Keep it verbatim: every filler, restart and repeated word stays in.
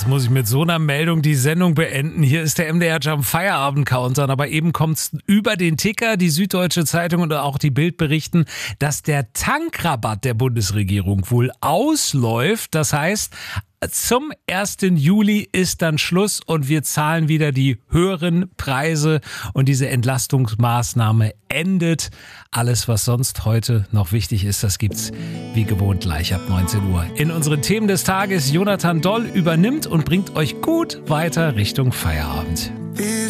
Jetzt muss ich mit so einer Meldung die Sendung beenden. Hier ist der M D R Jump Feierabend Countdown, aber eben kommt's über den Ticker. Die Süddeutsche Zeitung und auch die Bild berichten, dass der Tankrabatt der Bundesregierung wohl ausläuft. Das heißt, zum ersten Juli ist dann Schluss und wir zahlen wieder die höheren Preise und diese Entlastungsmaßnahme endet. Alles, was sonst heute noch wichtig ist, das gibt's wie gewohnt gleich ab neunzehn Uhr. In unseren Themen des Tages, Jonathan Doll übernimmt und bringt euch gut weiter Richtung Feierabend.